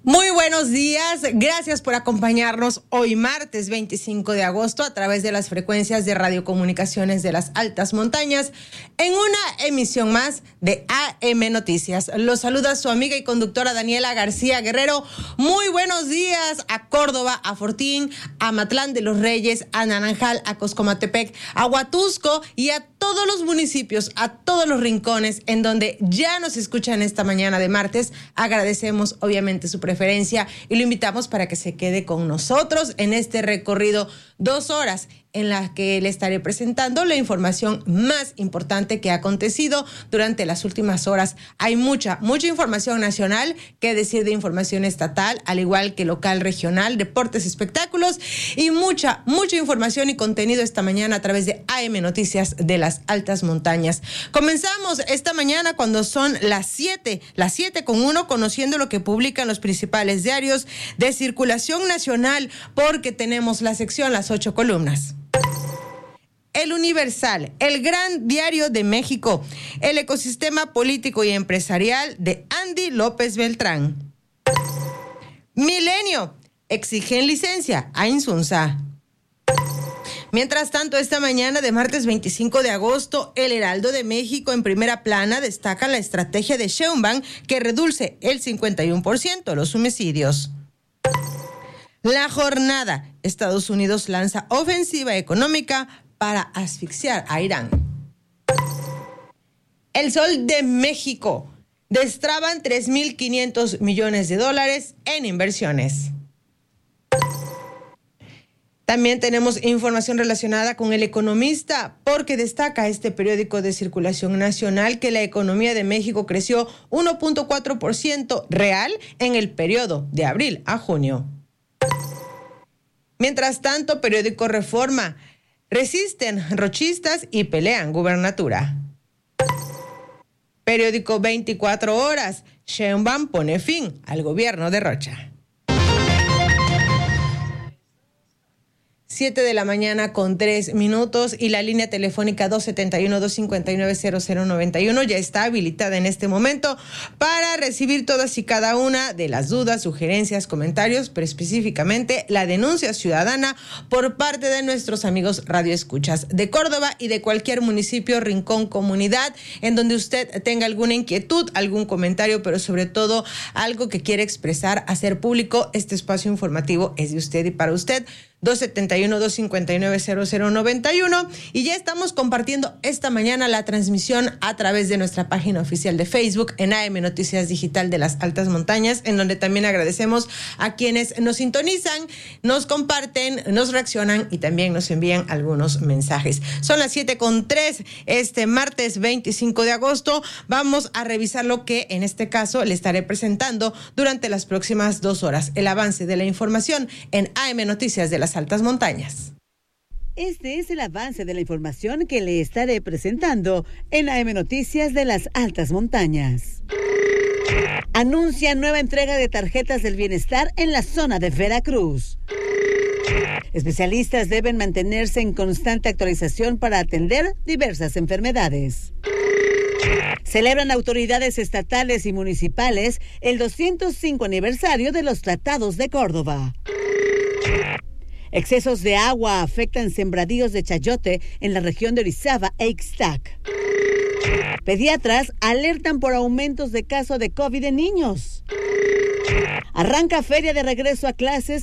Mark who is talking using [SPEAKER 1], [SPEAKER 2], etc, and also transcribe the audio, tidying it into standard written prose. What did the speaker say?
[SPEAKER 1] Muy buenos días, gracias por acompañarnos hoy martes 25 de agosto a través de las frecuencias de radiocomunicaciones de las altas montañas en una emisión más de AM Noticias. Los saluda su amiga y conductora Daniela García Guerrero. Muy buenos días a Córdoba, a Fortín, a Matlán de los Reyes, a Naranjal, a Coscomatepec, a Huatusco y a todos los municipios, a todos los rincones en donde ya nos escuchan esta mañana de martes. Agradecemos obviamente su preferencia y lo invitamos para que se quede con nosotros en este recorrido 2 horas en las que le estaré presentando la información más importante que ha acontecido durante las últimas horas. Hay mucha información nacional, que decir de información estatal, al igual que local, regional, deportes, espectáculos y mucha información y contenido esta mañana a través de AM Noticias de las Altas Montañas. Comenzamos esta mañana cuando son las 7:01, conociendo lo que publican los principales diarios de circulación nacional, porque tenemos la sección Las 8 columnas. El Universal, el gran diario de México, el ecosistema político y empresarial de Andy López Beltrán. Milenio, exigen licencia a Insunza. Mientras tanto, esta mañana de martes 25 de agosto, el Heraldo de México en primera plana destaca la estrategia de Sheinbaum que reduce el 51% los homicidios. La Jornada, Estados Unidos lanza ofensiva económica para asfixiar a Irán. El Sol de México, destraban $3,500 millones en inversiones. También tenemos información relacionada con El Economista, porque destaca este periódico de circulación nacional que la economía de México creció 1.4% real en el periodo de abril a junio. Mientras tanto, periódico Reforma, resisten rochistas y pelean gubernatura. Periódico 24 horas, Sheinbaum pone fin al gobierno de Rocha. 7:03 a.m. y la línea telefónica 271-259-0091 ya está habilitada en este momento para recibir todas y cada una de las dudas, sugerencias, comentarios, pero específicamente la denuncia ciudadana por parte de nuestros amigos radioescuchas de Córdoba y de cualquier municipio, rincón, comunidad, en donde usted tenga alguna inquietud, algún comentario, pero sobre todo algo que quiere expresar, hacer público. Este espacio informativo es de usted y para usted. 271-259-0091 y ya estamos compartiendo esta mañana la transmisión a través de nuestra página oficial de Facebook en AM Noticias Digital de las Altas Montañas, en donde también agradecemos a quienes nos sintonizan, nos comparten, nos reaccionan y también nos envían algunos mensajes. Son las 7:03 este martes 25 de agosto. Vamos a revisar lo que en este caso le estaré presentando durante las próximas 2 horas. El avance de la información en AM Noticias de las Altas Montañas.
[SPEAKER 2] Este es el avance de la información que le estaré presentando en AM Noticias de las Altas Montañas. Anuncia nueva entrega de tarjetas del bienestar en la zona de Veracruz. Especialistas deben mantenerse en constante actualización para atender diversas enfermedades. Celebran autoridades estatales y municipales el 205 aniversario de los Tratados de Córdoba. Excesos de agua afectan sembradíos de chayote en la región de Orizaba e Ixtac. Pediatras alertan por aumentos de casos de COVID en niños. Arranca feria de regreso a clases